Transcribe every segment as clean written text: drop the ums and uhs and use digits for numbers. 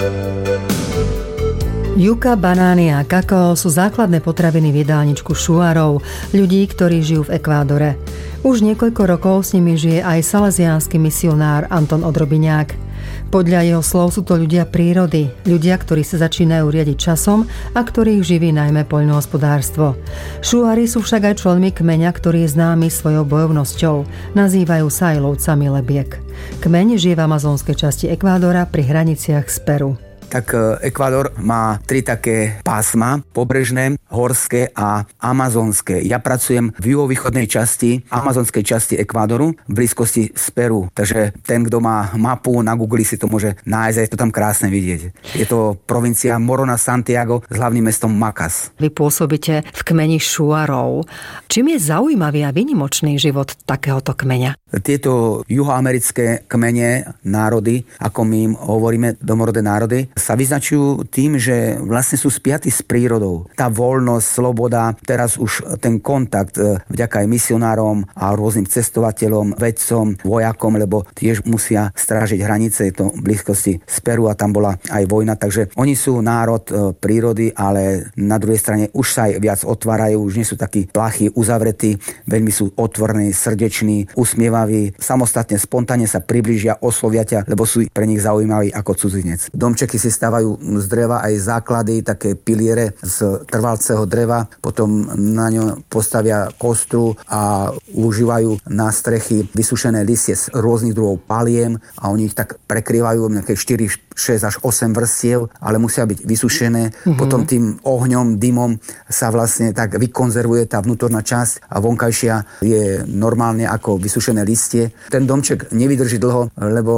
Juka, banány a kakao sú základné potraviny v jedálničku šuarov, ľudí, ktorí žijú v Ekvádore. Už niekoľko rokov s nimi žije aj salesiánsky misionár Anton Odrobiňák. Podľa jeho slov sú to ľudia prírody, ľudia, ktorí sa začínajú riadiť časom a ktorých živí najmä poľnohospodárstvo. Šuári sú však aj členmi kmeňa, ktorý je známy svojou bojovnosťou. Nazývajú sa aj lovcami lebiek. Kmeň žije v amazonskej časti Ekvádora pri hraniciach s Peru. Tak Ekvádor má 3 také pásma, pobrežné, horské a amazonské. Ja pracujem v juhovýchodnej časti, amazonskej časti Ekvádoru, v blízkosti z Peru. Takže ten, kto má mapu na Google, si to môže nájsť a je to tam krásne vidieť. Je to provincia Morona Santiago s hlavným mestom Macas. Vy pôsobíte v kmeni šuarov. Čím je zaujímavý a výnimočný život takéhoto kmeňa? Tieto juhoamerické kmene, národy, ako my im hovoríme, domorodé národy, sa vyznačujú tým, že vlastne sú spiatí s prírodou. Tá voľnosť, sloboda, teraz už ten kontakt vďaka aj misionárom a rôznym cestovateľom, vedcom, vojakom, lebo tiež musia strážiť hranice, je to v blízkosti z Peru a tam bola aj vojna, takže oni sú národ prírody, ale na druhej strane už sa aj viac otvárajú, už nie sú takí plachí, uzavretí, veľmi sú otvorení, srdeční, usmievaví, samostatne, spontánne sa priblížia, oslovia ťa, lebo sú pre nich zaujímaví ako cudzinec. Domčeky si stávajú z dreva aj základy, také piliere z trvalceho dreva, potom na ňo postavia kostru a užívajú na strechy vysušené listie z rôznych druhov paliem a oni ich tak prekrývajú nejaké 4, 6 až 8 vrstiev, ale musia byť vysušené. Potom tým ohňom, dymom sa vlastne tak vykonzervuje tá vnútorná časť a vonkajšia je normálne ako vysušené listie. Ten domček nevydrží dlho, lebo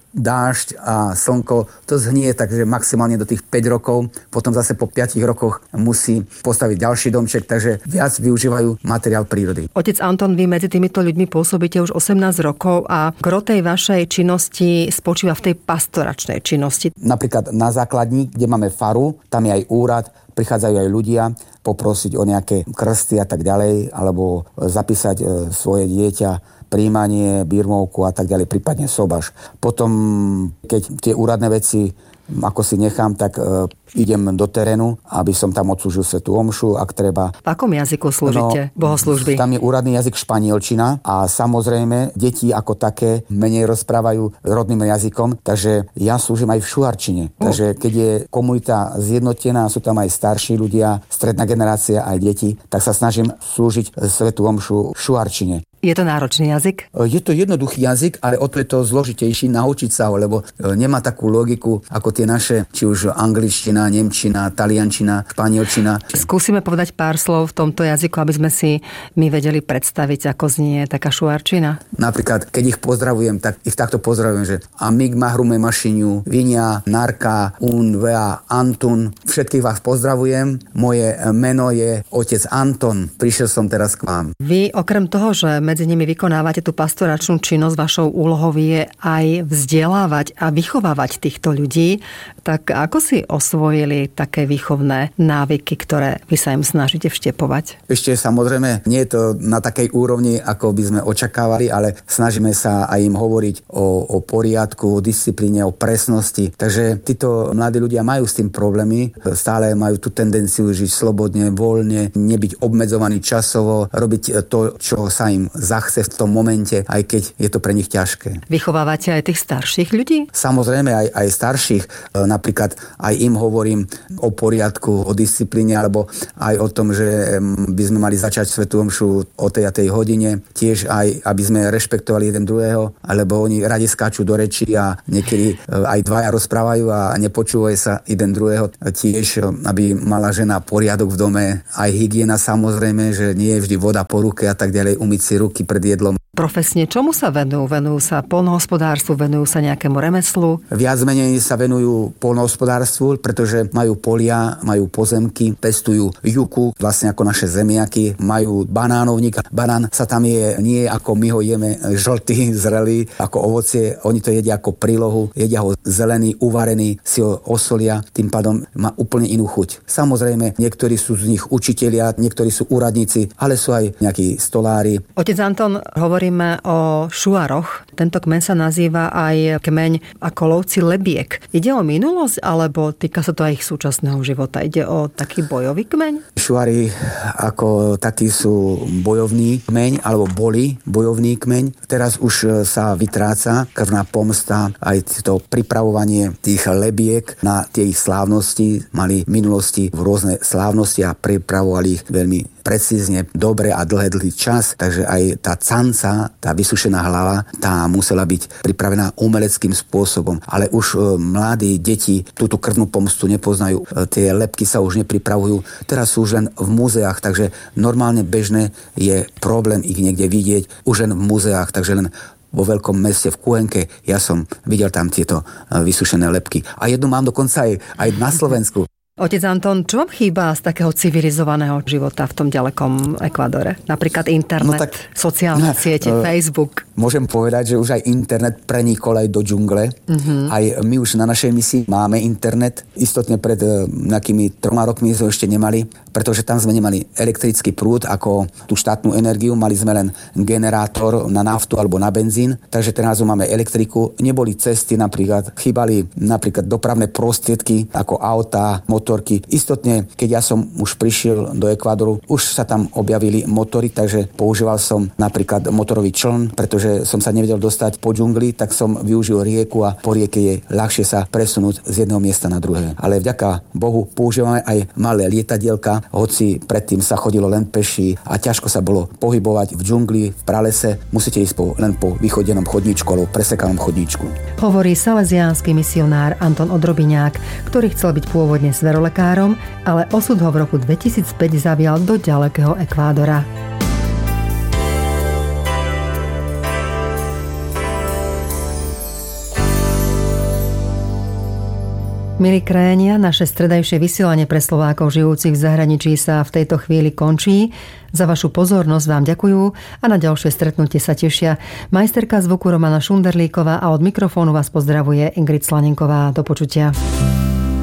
dážď a slnko to zhnie, takže maximálne do tých 5 rokov. Potom zase po 5 rokoch musí postaviť ďalší domček, takže viac využívajú materiál prírody. Otec Anton, vy medzi týmito ľuďmi pôsobíte už 18 rokov a gro tej vašej činnosti spočíva v tej pastoračnej činnosti. Napríklad na základni, kde máme faru, tam je aj úrad, prichádzajú aj ľudia poprosiť o nejaké krsty a tak ďalej, alebo zapísať svoje dieťa, príjmanie, birmovku a tak ďalej, prípadne sobaš. Potom, keď tie úradné veci ako si nechám, tak idem do terénu, aby som tam odslúžil svätú omšu, ak treba. V akom jazyku slúžite bohoslúžby? Tam je úradný jazyk španielčina a samozrejme deti ako také menej rozprávajú rodným jazykom, takže ja slúžim aj v šuarčine. Takže keď je komunita zjednotená, sú tam aj starší ľudia, stredná generácia, aj deti, tak sa snažím slúžiť svätú omšu v šuarčine. Je to náročný jazyk? Je to jednoduchý jazyk, ale o to je to zložitejší naučiť sa ho, lebo nemá takú logiku ako tie naše, či už angličtina, nemčina, taliančina, španielčina. Skúsime povedať pár slov v tomto jazyku, aby sme si my vedeli predstaviť, ako znie taká šuarčina. Napríklad, keď ich pozdravujem, tak ich takto pozdravujem, že amig mahrume mašiniu, vinia, narka, un, vea, Antun. Všetkých vás pozdravujem. Moje meno je otec Anton. Prišiel som teraz k vám. Vy okrem toho, že medzi nimi vykonávate tú pastoračnú činnosť, vašou úlohou je aj vzdelávať a vychovávať týchto ľudí. Tak ako si osvojili také výchovné návyky, ktoré vy sa im snažíte vštepovať? Ešte samozrejme, nie je to na takej úrovni, ako by sme očakávali, ale snažíme sa aj im hovoriť o poriadku, o disciplíne, o presnosti. Takže títo mladí ľudia majú s tým problémy, stále majú tú tendenciu žiť slobodne, voľne, nebyť obmedzovaný časovo, robiť to, čo sa im zachce v tom momente, aj keď je to pre nich ťažké. Vychovávate aj tých starších ľudí? Samozrejme aj starších. Napríklad aj im hovorím o poriadku, o disciplíne, alebo aj o tom, že by sme mali začať svätú omšu o tej a tej hodine. Tiež aj, aby sme rešpektovali jeden druhého, alebo oni radi skáču do reči a niekedy aj dvaja rozprávajú a nepočúvajú sa jeden druhého. Tiež, aby mala žena poriadok v dome, aj hygiena samozrejme, že nie je vždy voda po ruke a tak ďalej, umyť si ruky pred jedlom. Profesne čomu sa venujú? Venujú sa poľnohospodárstvu, venujú sa nejakému remeslu? Viac menej sa venujú poľnohospodárstvu, pretože majú polia, majú pozemky, pestujú juku, vlastne ako naše zemiaky, majú banánovník. Banán sa tam je nie ako my ho jeme žltý, zrelý, ako ovocie, oni to jedia ako prílohu, jedia ho zelený, uvarený, si ho osolia, tým pádom má úplne inú chuť. Samozrejme, niektorí sú z nich učitelia, niektorí sú úradníci, ale sú aj nejakí stolári. Otec Anton, hovoríme o šuaroch, tento kmeň sa nazýva aj kmeň ako lovci lebiek. Ide o minulosť, alebo týka sa to aj ich súčasného života? Ide o taký bojový kmeň? Šuári ako takí sú bojovný kmeň, alebo boli bojovný kmeň. Teraz už sa vytráca krvná pomsta, aj to pripravovanie tých lebiek na tie ich slávnosti. Mali v minulosti rôzne slávnosti a pripravovali ich veľmi precízne, dobre a dlhý čas, takže aj tá canca, tá vysušená hlava, tá musela byť pripravená umeleckým spôsobom. Ale už mladí deti túto krvnú pomstu nepoznajú. Tie lebky sa už nepripravujú. Teraz sú už len v múzeách, takže normálne bežné je problém ich niekde vidieť už len v múzeách, takže len vo veľkom meste v Kuenke, ja som videl tam tieto vysušené lebky. A jednu mám dokonca aj na Slovensku. Otec Anton, čo vám chýba z takého civilizovaného života v tom ďalekom Ekvádore? Napríklad internet, sociálne siete, Facebook. Môžem povedať, že už aj internet prenikol aj do džungle. Aj my už na našej misii máme internet. Istotne pred nejakými 3 rokmi sme ešte nemali, pretože tam sme nemali elektrický prúd ako tú štátnu energiu. Mali sme len generátor na naftu alebo na benzín. Takže teraz máme elektriku. Neboli cesty napríklad. Chýbali napríklad dopravné prostriedky ako auta, motorky. Istotne, keď ja som už prišiel do Ekvádoru, už sa tam objavili motory, takže používal som napríklad motorový čln, pretože som sa nevedel dostať po džungli, tak som využil rieku a po rieke je ľahšie sa presunúť z jedného miesta na druhé. Ale vďaka Bohu používame aj malé lietadielka, hoci predtým sa chodilo len peši a ťažko sa bolo pohybovať v džungli, v pralese. Musíte ísť len po vychodenom chodníčku alebo presekanom chodníčku. Hovorí salesiánsky misionár Anton Odrobiňák, ktorý chcel byť pôvodne zverolekárom, ale osud ho v roku 2005 zavial do ďalekého Ekvádora. Milí krajania, naše stredajšie vysielanie pre Slovákov žijúcich v zahraničí sa v tejto chvíli končí. Za vašu pozornosť vám ďakujú a na ďalšie stretnutie sa tešia majsterka zvuku Romana Šunderlíková a od mikrofónu vás pozdravuje Ingrid Slaninková. Do počutia.